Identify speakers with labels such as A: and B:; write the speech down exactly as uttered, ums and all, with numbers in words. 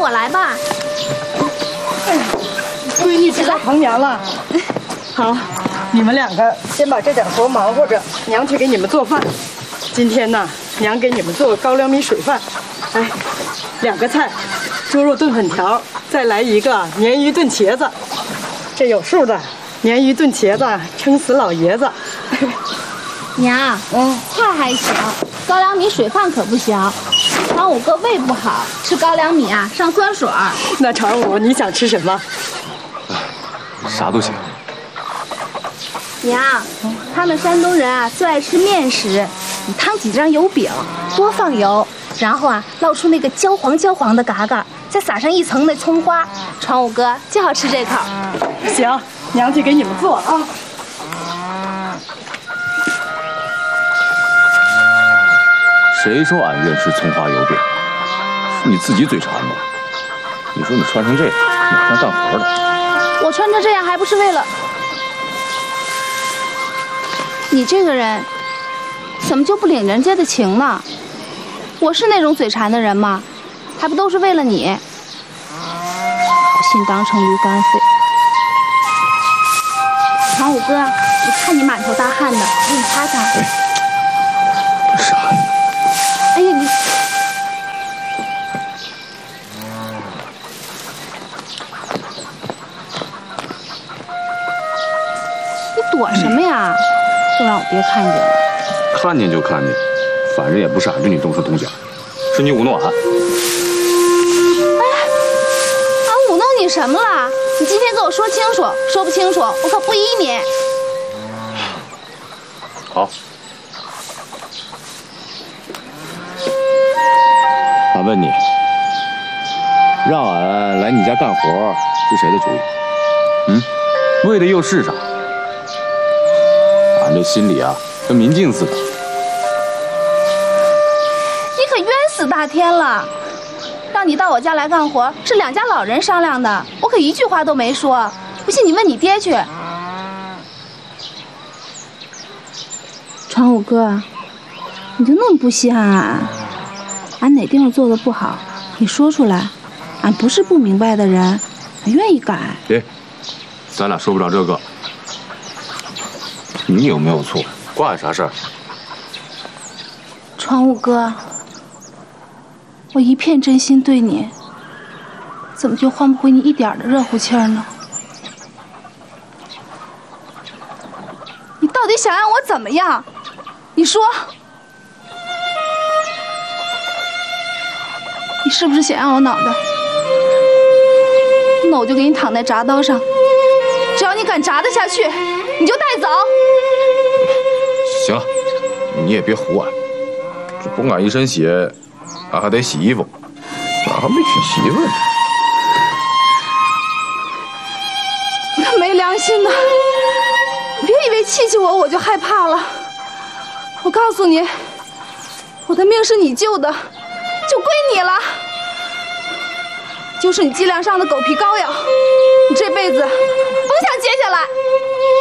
A: 我来吧。
B: 闺女知道成年了。好，你们两个先把这点活忙活着，娘去给你们做饭。今天呢，娘给你们做高粱米水饭。哎，两个菜，猪肉炖粉条，再来一个鲶鱼炖茄子。这有数的，鲶鱼炖茄子撑死老爷子。
A: 娘，嗯，菜还行，高粱米水饭可不行。常五哥胃不好，吃高粱米啊上酸水儿。
B: 那常五，你想吃什么？
C: 啥都行。
A: 娘，他们山东人啊最爱吃面食，你摊几张油饼，多放油，然后啊烙出那个焦黄焦黄的嘎嘎，再撒上一层那葱花，常五哥就好吃这口。
B: 行，娘去给你们做啊。
C: 谁说俺愿吃葱花油饼？是你自己嘴馋吧？你说你穿成这样，哪像干活的？
A: 我穿成这样还不是为了你这个人，怎么就不领人家的情呢？我是那种嘴馋的人吗？还不都是为了你？把心当成驴肝肺。常五哥，我看你满头大汗的，我给你擦擦。
C: 哎，傻呀！
A: 哎呀，你你躲什么呀？都让我爹看见了。
C: 看见就看见，反正也不是俺对你动手动脚，是你舞弄俺。
A: 哎，俺舞弄你什么了？你今天跟我说清楚，说不清楚，我可不依你。
C: 好。俺问你，让俺来你家干活是谁的主意？嗯，为的又是啥？俺这心里啊，跟明镜似的。
A: 你可冤死大天了！让你到我家来干活是两家老人商量的，我可一句话都没说。不信你问你爹去。常五哥，你就那么不稀罕俺？俺哪地方做的不好，你说出来。俺不是不明白的人，俺愿意改。
C: 别，咱俩说不着这个。你有没有错？关俺啥事儿？
A: 常五哥，我一片真心对你，怎么就换不回你一点的热乎气儿呢？你到底想让我怎么样？你说，你是不是想要我脑袋？那我就给你躺在铡刀上，只要你敢铡得下去，你就带走。
C: 行了，你也别唬俺，这崩俺一身血，俺还得洗衣服，俺还没娶媳妇呢。
A: 你个没良心的！你别以为气气我我就害怕了。我告诉你，我的命是你救的，就归你了。就是你脊梁上的狗皮膏药，你这辈子甭想接下来。